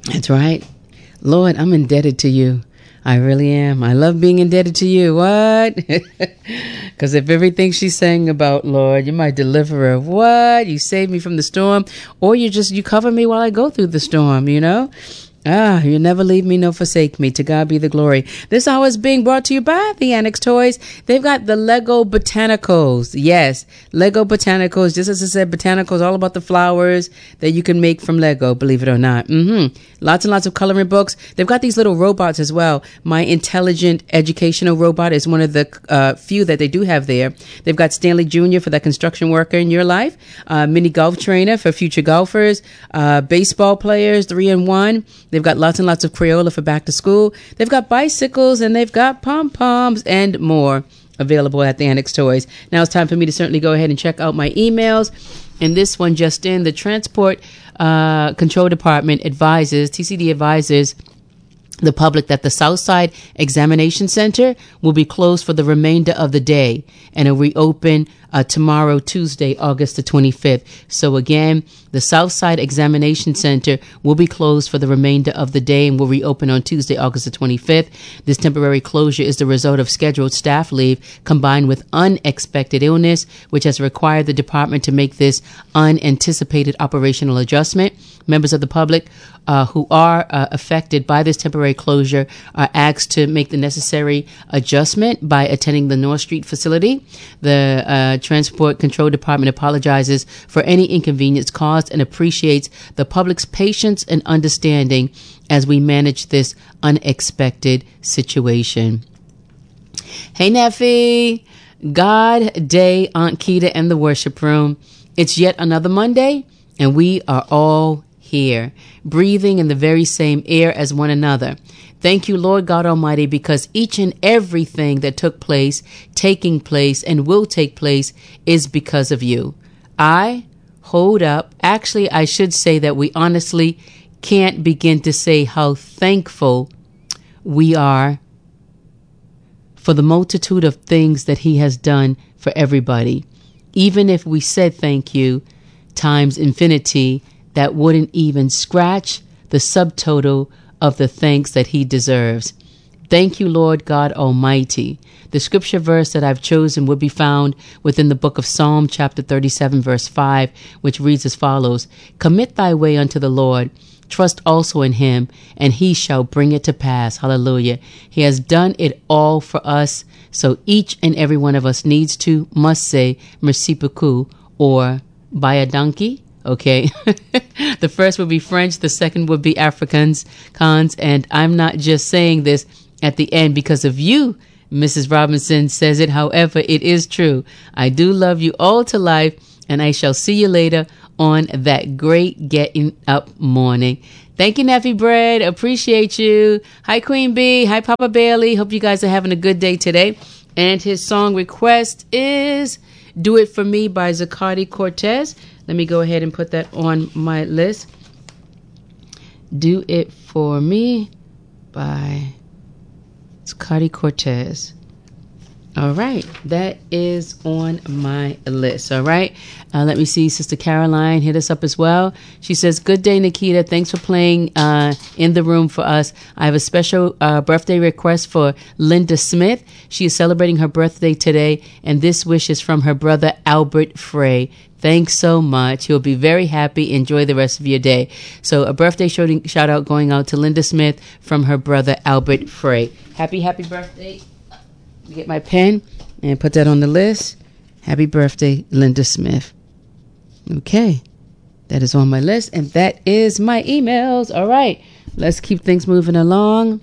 That's right. Lord, I'm indebted to you. I really am. I love being indebted to you. What? Because if everything she's saying about, Lord, you're my deliverer. What? You save me from the storm, or you cover me while I go through the storm, you know? You never leave me nor forsake me. To God be the glory. This hour is being brought to you by the Annex Toys. They've got the Lego Botanicals. Yes, Lego Botanicals. Just as I said, botanicals, all about the flowers that you can make from Lego, believe it or not. Lots and lots of coloring books. They've got these little robots as well. My Intelligent Educational Robot is one of the few that they do have there. They've got Stanley Jr. for that construction worker in your life. Mini golf trainer for future golfers. Baseball players, 3-in-1. They've got lots and lots of Crayola for back to school. They've got bicycles and they've got pom-poms and more available at the Annex Toys. Now it's time for me to certainly go ahead and check out my emails. And this one just in, the Transport Control Department TCD advises the public that the Southside Examination Center will be closed for the remainder of the day and will reopen tomorrow, Tuesday, August the 25th. So again, the Southside Examination Center will be closed for the remainder of the day and will reopen on Tuesday, August the 25th. This temporary closure is the result of scheduled staff leave combined with unexpected illness, which has required the department to make this unanticipated operational adjustment. Members of the public who are affected by this temporary closure are asked to make the necessary adjustment by attending the North Street facility. The Transport Control Department apologizes for any inconvenience caused and appreciates the public's patience and understanding as we manage this unexpected situation. Hey, Neffy. God Day, Aunt Keita, and the Worship Room. It's yet another Monday, and we are all here, breathing in the very same air as one another. Thank you, Lord God Almighty, because each and everything that took place, taking place, and will take place is because of you. Actually, I should say that we honestly can't begin to say how thankful we are for the multitude of things that He has done for everybody. Even if we said thank you times infinity, that wouldn't even scratch the subtotal of the thanks that He deserves. Thank you, Lord God Almighty. The scripture verse that I've chosen will be found within the book of Psalm chapter 37, verse 5, which reads as follows: Commit thy way unto the Lord, trust also in Him, and He shall bring it to pass. Hallelujah. He has done it all for us, so each and every one of us must say merci beaucoup, or buy a donkey. Okay. The first would be French. The second would be Afrikaans. And I'm not just saying this at the end because of you. Mrs. Robinson says it. However, it is true. I do love you all to life, and I shall see you later on that great getting up morning. Thank you, Neffy Bread. Appreciate you. Hi, Queen Bee. Hi, Papa Bailey. Hope you guys are having a good day today. And his song request is Do It For Me by Zaccardi Cortez. Let me go ahead and put that on my list. Do It For Me by Zaccardi Cortez. All right. That is on my list. All right. Let me see. Sister Caroline hit us up as well. She says, good day, Nikita. Thanks for playing in the room for us. I have a special birthday request for Linda Smith. She is celebrating her birthday today, and this wish is from her brother, Albert Frey. Thanks so much. He'll be very happy. Enjoy the rest of your day. So a birthday shout out going out to Linda Smith from her brother, Albert Frey. Happy birthday. Get my pen and put that on the list. Happy birthday, Linda Smith. Okay. That is on my list, and that is my emails. All right. Let's keep things moving along.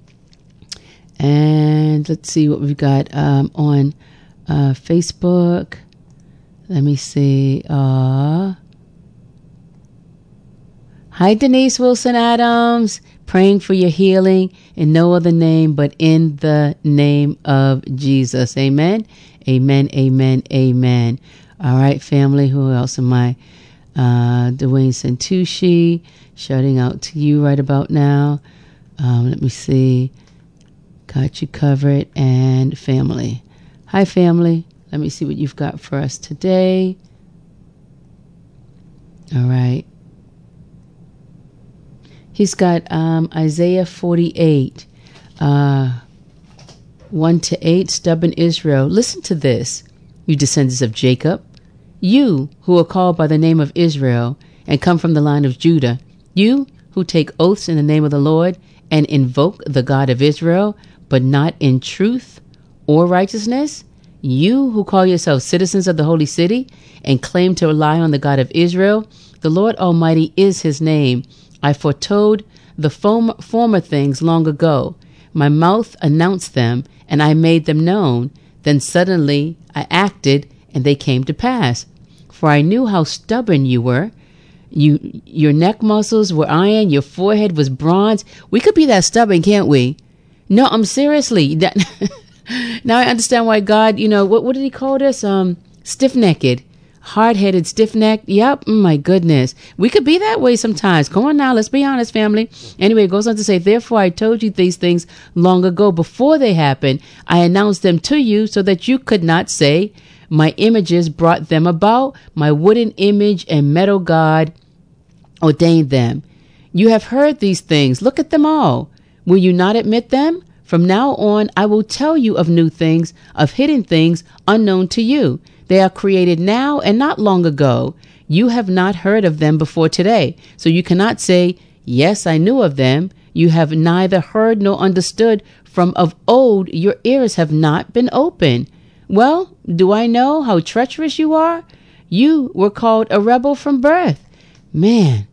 And let's see what we've got on Facebook. Let me see. Hi, Denise Wilson Adams. Praying for your healing in no other name but in the name of Jesus. Amen. Amen. Amen. Amen. All right, family. Who else am I? Dwayne Santucci. Shouting out to you right about now. Let me see. Got you covered. And family. Hi, family. Let me see what you've got for us today. All right. He's got Isaiah 48, 1-8, stubborn Israel. Listen to this, you descendants of Jacob, you who are called by the name of Israel and come from the line of Judah, you who take oaths in the name of the Lord and invoke the God of Israel, but not in truth or righteousness, you who call yourselves citizens of the holy city and claim to rely on the God of Israel, the Lord Almighty is his name. I foretold the former things long ago. My mouth announced them, and I made them known. Then suddenly I acted, and they came to pass. For I knew how stubborn you were. Your neck muscles were iron, your forehead was bronze. We could be that stubborn, can't we? No, I'm seriously. Now I understand why God, what did he call us? Stiff-necked. Hard-headed, stiff-necked. Yep. My goodness. We could be that way sometimes. Come on now. Let's be honest, family. Anyway, it goes on to say, therefore I told you these things long ago before they happened. I announced them to you so that you could not say, my images brought them about. My wooden image and metal God ordained them. You have heard these things. Look at them all. Will you not admit them? From now on, I will tell you of new things, of hidden things unknown to you. They are created now and not long ago. You have not heard of them before today. So you cannot say, yes, I knew of them. You have neither heard nor understood from of old. Your ears have not been open. Well, do I know how treacherous you are? You were called a rebel from birth. Man,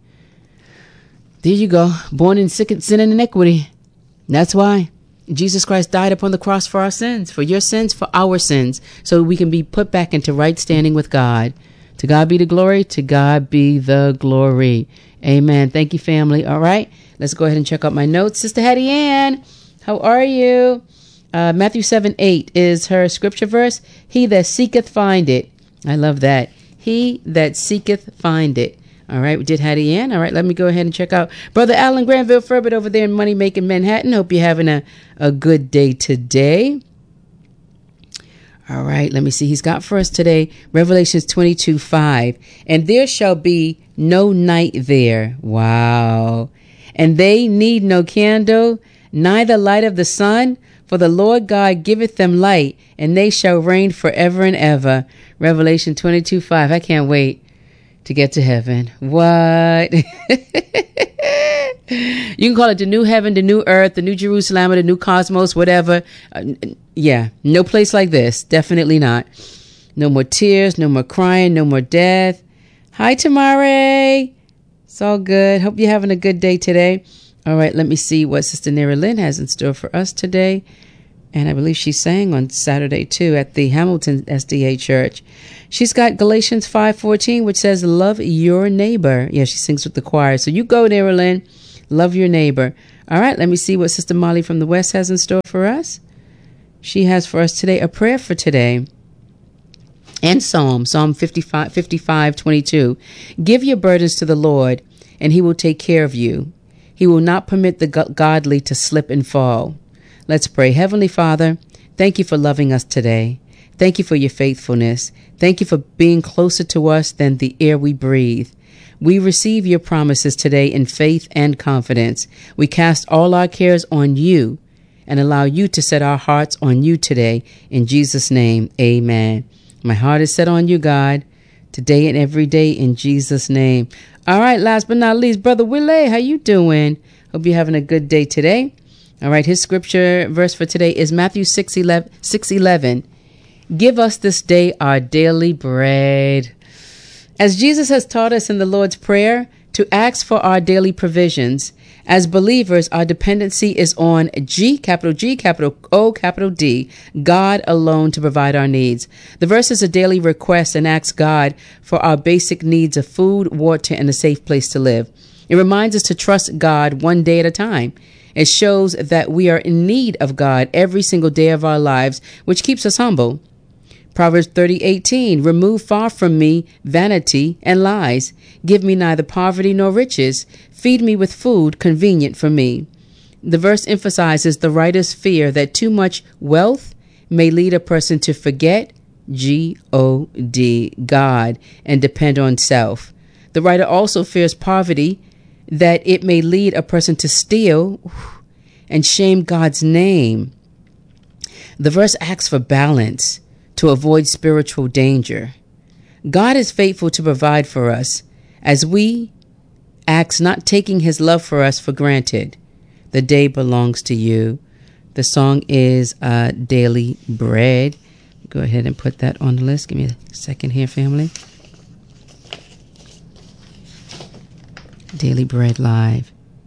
there you go. Born in sin and iniquity. That's why Jesus Christ died upon the cross for our sins, for your sins, for our sins, so we can be put back into right standing with God. To God be the glory. To God be the glory. Amen. Thank you, family. All right. Let's go ahead and check out my notes. Sister Hattie Ann, how are you? Matthew 7:8 is her scripture verse. He that seeketh find it. I love that. He that seeketh find it. All right, we did Hattie Ann. All right, let me go ahead and check out Brother Alan Granville Furbert over there in Money Making Manhattan. Hope you're having a good day today. All right, let me see. He's got for us today Revelations 22:5. And there shall be no night there. Wow. And they need no candle, neither light of the sun, for the Lord God giveth them light, and they shall reign forever and ever. Revelation 22:5. I can't wait to get to heaven. What? You can call it the new heaven, the new earth, the new Jerusalem, or the new cosmos, whatever. Yeah, no place like this. Definitely not. No more tears, no more crying, no more death. Hi, Tamare. It's all good. Hope you're having a good day today. All right, let me see what Sister Nera Lynn has in store for us today. And I believe she sang on Saturday, too, at the Hamilton SDA Church. She's got Galatians 5:14, which says, love your neighbor. Yeah, she sings with the choir. So you go, Nera Lynn. Love your neighbor. All right, let me see what Sister Molly from the West has in store for us. She has for us today a prayer for today. And Psalm 55:22. Give your burdens to the Lord, and he will take care of you. He will not permit the godly to slip and fall. Let's pray. Heavenly Father, thank you for loving us today. Thank you for your faithfulness. Thank you for being closer to us than the air we breathe. We receive your promises today in faith and confidence. We cast all our cares on you and allow you to set our hearts on you today. In Jesus' name, amen. My heart is set on you, God, today and every day in Jesus' name. All right, last but not least, Brother Willie, how you doing? Hope you're having a good day today. All right, his scripture verse for today is Matthew 6:11. Give us this day our daily bread. As Jesus has taught us in the Lord's Prayer to ask for our daily provisions, as believers, our dependency is on G, capital O, capital D, God alone to provide our needs. The verse is a daily request and asks God for our basic needs of food, water, and a safe place to live. It reminds us to trust God one day at a time. It shows that we are in need of God every single day of our lives, which keeps us humble. Proverbs 30:18, remove far from me vanity and lies. Give me neither poverty nor riches. Feed me with food convenient for me. The verse emphasizes the writer's fear that too much wealth may lead a person to forget G-O-D, God, and depend on self. The writer also fears poverty that it may lead a person to steal and shame God's name. The verse asks for balance to avoid spiritual danger. God is faithful to provide for us as we act, not taking his love for us for granted. The day belongs to you. The song is Daily Bread. Go ahead and put that on the list. Give me a second here, family. Daily Bread Live.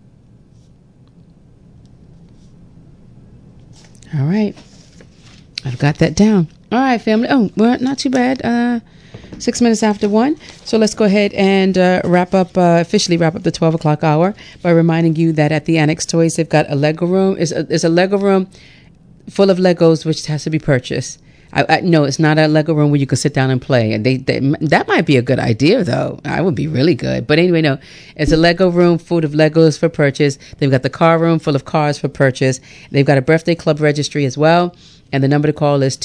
All right. I've got that down. All right, family. Oh, well, not too bad. 6 minutes after 1. So let's go ahead and officially wrap up the 12 o'clock hour by reminding you that at the Annex Toys, they've got a Lego room. It's a Lego room full of Legos, which has to be purchased. No, it's not a Lego room where you can sit down and play. And that might be a good idea, though. I would be really good. But anyway, no, it's a Lego room full of Legos for purchase. They've got the car room full of cars for purchase. They've got a birthday club registry as well. And the number to call is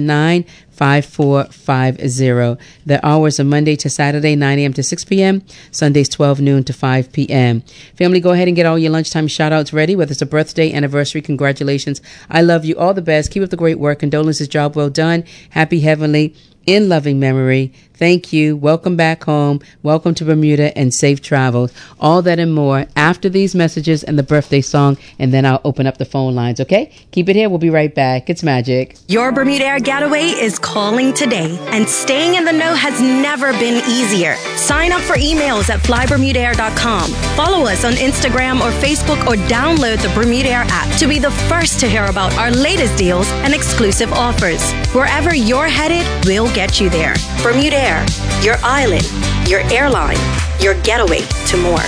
279-5450. The hours are Monday to Saturday, 9 a.m. to 6 p.m. Sundays, 12 noon to 5 p.m. Family, go ahead and get all your lunchtime shout-outs ready, whether it's a birthday, anniversary, congratulations. I love you. All the best. Keep up the great work. Condolences. Job well done. Happy heavenly. In loving memory. Thank you. Welcome back home. Welcome to Bermuda and safe travels. All that and more after these messages and the birthday song, and then I'll open up the phone lines, okay? Keep it here. We'll be right back. It's magic. Your Bermuda Air Getaway is calling today, and staying in the know has never been easier. Sign up for emails at flybermudaair.com. Follow us on Instagram or Facebook, or download the Bermuda Air app to be the first to hear about our latest deals and exclusive offers. Wherever you're headed, we'll get you there. Bermuda Air, your island, your airline, your getaway to more.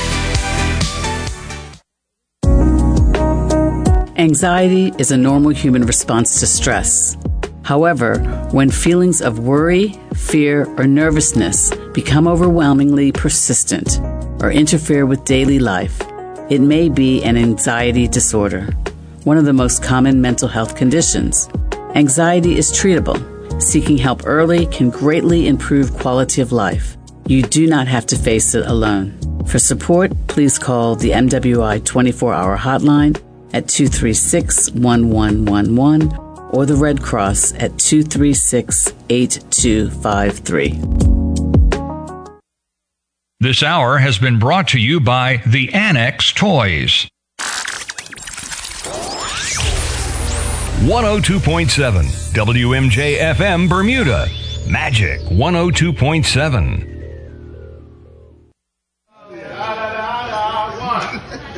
Anxiety is a normal human response to stress. However, when feelings of worry, fear, or nervousness become overwhelmingly persistent or interfere with daily life, it may be an anxiety disorder, one of the most common mental health conditions. Anxiety is treatable. Seeking help early can greatly improve quality of life. You do not have to face it alone. For support, please call the MWI 24-hour hotline at 236-1111 or the Red Cross at 236-8253. This hour has been brought to you by the Annex Toys. 102.7 WMJ-FM Bermuda. Magic 102.7.